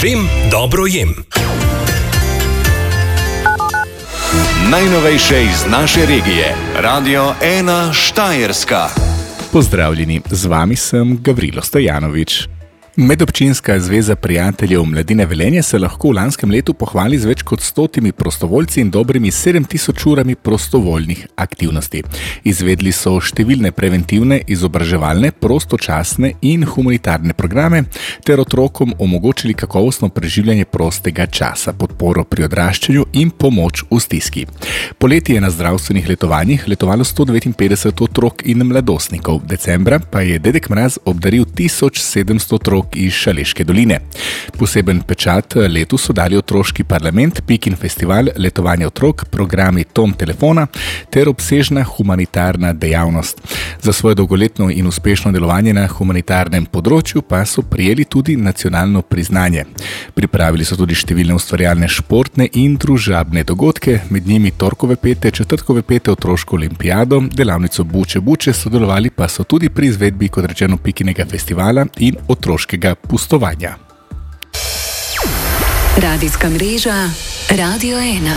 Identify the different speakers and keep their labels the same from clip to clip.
Speaker 1: Vem, dobro jem.
Speaker 2: Najnovejše iz naše regije. Radio 1 Štajerska.
Speaker 3: Pozdravljeni, z vami sem Gavrilo Stojanovič. Medobčinska zveza prijateljev Mladine Velenje se lahko v lanskem letu pohvali z več kot 100 prostovoljci in dobrimi 7000 urami prostovoljnih aktivnosti. Izvedli so številne preventivne, izobraževalne, prostočasne in humanitarne programe ter otrokom omogočili kakovostno preživljanje prostega časa, podporo pri odraščanju in pomoč v stiski. Poleti je na zdravstvenih letovanjih letovalo 159 otrok in mladostnikov. Decembra pa je Dedek Mraz obdaril 1700 otrok iz Šaleške doline. Poseben pečat letu so dali otroški parlament, Pikin festival, letovanje otrok, programi Tom telefona ter obsežna humanitarna dejavnost. Za svoje dolgoletno in uspešno delovanje na humanitarnem področju pa so prijeli tudi nacionalno priznanje. Pripravili so tudi številne ustvarjalne športne in družabne dogodke, med njimi torkove pete, četrtkove pete, otroško olimpijado, delavnico Buče, sodelovali pa so tudi pri izvedbi, kot rečeno, Pikinega festivala in otroškega pustovanja.
Speaker 4: Radijska mreža Radio 1.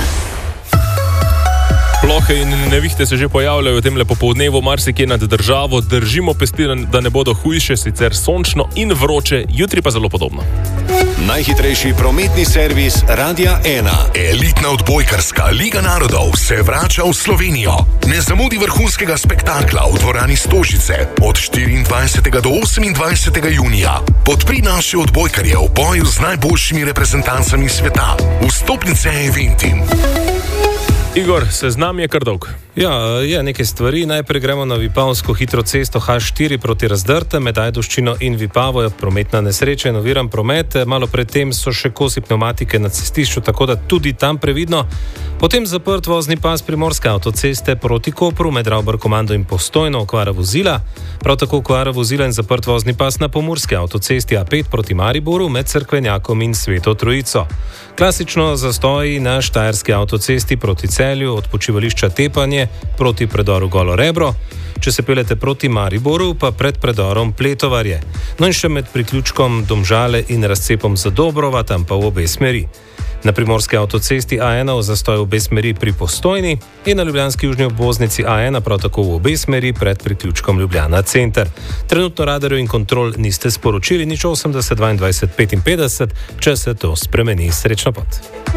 Speaker 5: Plohe in nevihte se že pojavljajo v tem popoldnevu marsikje nad državo. Držimo pesti, da ne bodo hujše, sicer sončno in vroče, jutri pa zelo podobno.
Speaker 2: Najhitrejši prometni servis Radia 1.
Speaker 1: Elitna odbojkarska Liga narodov se vrača v Slovenijo. Ne zamudi vrhunskega spektakla v dvorani Stožice od 24. do 28. junija. Podpri naše odbojkarje v boju z najboljšimi reprezentancami sveta. Vstopnice Eventim.
Speaker 5: Igor, seznam je kar dolg.
Speaker 6: Ja, je nekaj stvari. Najprej gremo na vipavsko hitro cesto H4 proti Razdrte, med Ajdovščino in Vipavo je prometna nesreča in oviran promet. Malo predtem so še kosi pneumatike na cestišču, tako da tudi tam previdno. Potem zaprt vozni pas primorske avtoceste proti Kopru, med Ravbar-Komando in Postojno, okvara vozila. Prav tako okvara vozila in zaprt vozni pas na pomurski avtocesti A5 proti Mariboru, med Cerkvenjakom in Sveto Trojico. Klasično zastoji na štajerski avtocesti proti Celju, od počivališča Tepanje proti predoru Golo Rebro. Če se peljete proti Mariboru, pa pred predorom Pletovarje. No in še med priključkom Domžale in razcepom Zadobrova, tam pa v obe smeri. Na primorski avtocesti A1 v zastoju v obe smeri pri Postojni in na ljubljanski južni obvoznici A1 prav tako v obe smeri pred priključkom Ljubljana center. Trenutno radarjev in kontrol niste sporočili, nič 80 22 55, če se to spremeni. Srečno pot.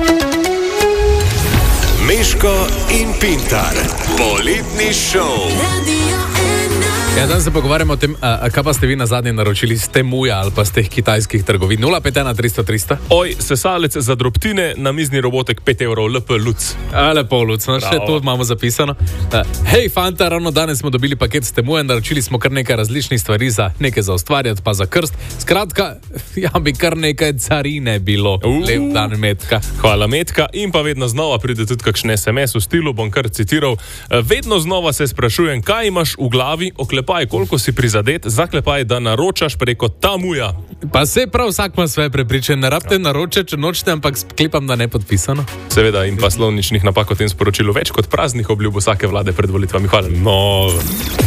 Speaker 2: Meško in Pintar. Poletni šov.
Speaker 7: Ja, danes se pogovarjamo o tem, kaj pa ste vi nazadnje naročili z Temuja ali pa z teh kitajskih trgovin. 051 300 300.
Speaker 5: Oj, sesalec za drobtine, namizni robotek 5 evrov, LP Luc.
Speaker 7: Lepo Luc, no, še to imamo zapisano. Hej, fanta, ravno danes smo dobili paket s Temuja, naročili smo kar nekaj različnih stvari, nekaj za ustvarjati, pa za krst. Skratka, ja, bi kar nekaj carine bilo. Lep dan, Metka.
Speaker 5: Hvala, Metka. In pa vedno znova pride tudi kakšen SMS v stilu, bom kar citiral. Vedno znova se sprašujem, kaj imaš v glavi, koliko si prizadet, zaklepaj, da naročaš preko Temuja.
Speaker 7: Pa se prav vsak ima svoje prepričanje, ne rabite naročati, če nočete, ampak sklepam, da ne podpisano.
Speaker 5: Seveda, in pa slovničnih napak o tem sporočilu več kot praznih obljub vsake vlade pred volitvami. Hvala.
Speaker 7: No.